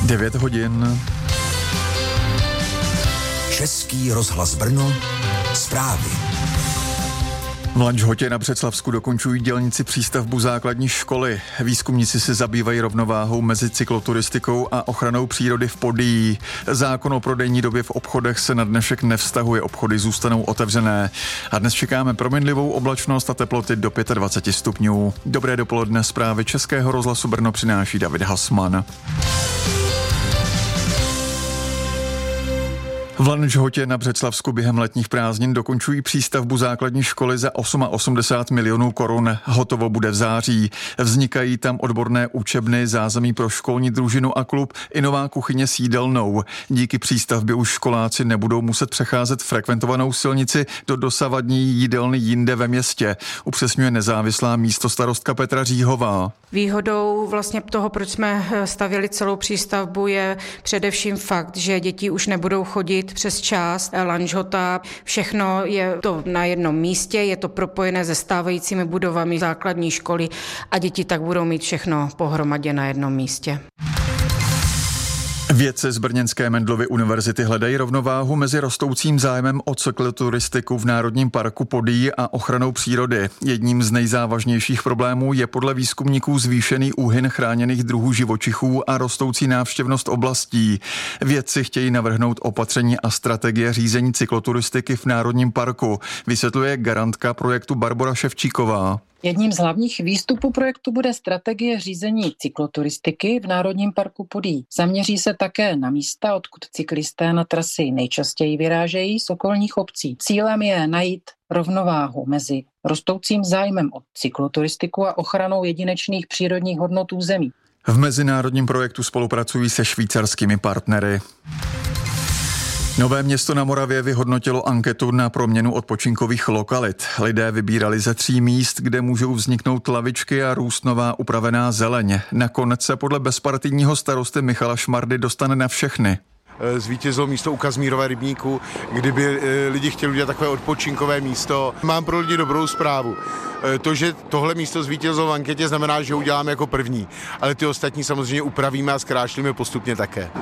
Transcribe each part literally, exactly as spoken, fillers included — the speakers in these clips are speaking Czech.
devět hodin. Český rozhlas Brno, zprávy. V Lanžhotě na Břeclavsku dokončují dělníci přístavbu základní školy. Výzkumníci se zabývají rovnováhou mezi cykloturistikou a ochranou přírody v Podyjí. Zákon o prodejní době v obchodech se na dnešek nevztahuje, obchody zůstanou otevřené. A dnes čekáme proměnlivou oblačnost a teploty do dvacet pět stupňů. Dobré dopoledne, zprávy Českého rozhlasu Brno přináší David Hasman. V Lanžhotě na Břeclavsku během letních prázdnin dokončují přístavbu základní školy za osmdesát osm milionů korun. Hotovo bude v září. Vznikají tam odborné učebny, zázemí pro školní družinu a klub i nová kuchyně s jídelnou. Díky přístavbě už školáci nebudou muset přecházet frekventovanou silnici do dosavadní jídelny jinde ve městě, upřesňuje nezávislá místostarostka Petra Říhová. Výhodou vlastně toho, proč jsme stavěli celou přístavbu, je především fakt, že děti už nebudou chodit přes část Lanžhota. Všechno je to na jednom místě, je to propojené se stávajícími budovami základní školy a děti tak budou mít všechno pohromadě na jednom místě. Vědci z brněnské Mendelovy univerzity hledají rovnováhu mezi rostoucím zájmem o cykloturistiku v Národním parku Podyjí a ochranou přírody. Jedním z nejzávažnějších problémů je podle výzkumníků zvýšený úhyn chráněných druhů živočichů a rostoucí návštěvnost oblastí. Vědci chtějí navrhnout opatření a strategie řízení cykloturistiky v Národním parku, vysvětluje garantka projektu Barbora Ševčíková. Jedním z hlavních výstupů projektu bude strategie řízení cykloturistiky v Národním parku Podyjí. Zaměří se také na místa, odkud cyklisté na trasy nejčastěji vyrážejí z okolních obcí. Cílem je najít rovnováhu mezi rostoucím zájmem o cykloturistiku a ochranou jedinečných přírodních hodnot území. V mezinárodním projektu spolupracují se švýcarskými partnery. Nové Město na Moravě vyhodnotilo anketu na proměnu odpočinkových lokalit. Lidé vybírali ze tří míst, kde můžou vzniknout lavičky a růst nová upravená zeleň. Nakonec se podle bezpartijního starosty Michala Šmardy dostane na všechny. Zvítězilo místo u Kazmírova rybníku, kdyby lidi chtěli udělat takové odpočinkové místo. Mám pro lidi dobrou zprávu. To, že tohle místo zvítězilo v anketě, znamená, že ho uděláme jako první, ale ty ostatní samozřejmě upravíme a zkrášlíme postupně také.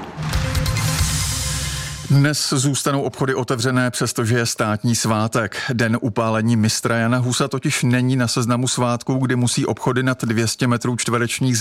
Dnes zůstanou obchody otevřené, přestože je státní svátek. Den upálení mistra Jana Husa totiž není na seznamu svátků, kdy musí obchody nad dvě stě metrů čtverečních